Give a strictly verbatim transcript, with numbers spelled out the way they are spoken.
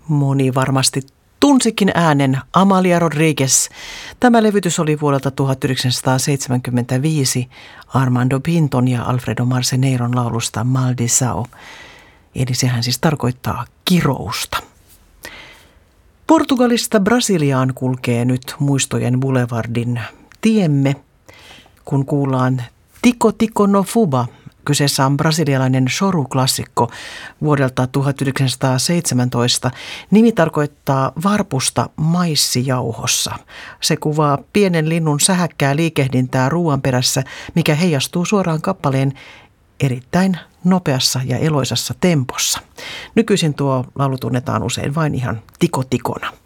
Moni varmasti tunsikin äänen Amalia Rodriguez. Tämä levytys oli vuodelta tuhatyhdeksänsataaseitsemänkymmentäviisi Armando Pinton ja Alfredo Marceneiron laulusta Maldisao. Eli sehän siis tarkoittaa kirousta. Portugalista Brasiliaan kulkee nyt muistojen boulevardin tiemme, kun kuullaan Tico Tico no Fuba. Kyseessä on brasilialainen choru-klassikko vuodelta tuhatyhdeksänsataaseitsemäntoista. Nimi tarkoittaa varpusta maissijauhossa. Se kuvaa pienen linnun sähäkkää liikehdintää ruoan perässä, mikä heijastuu suoraan kappaleen erittäin nopeassa ja eloisassa tempossa. Nykyisin tuo laulu tunnetaan usein vain ihan tikotikona.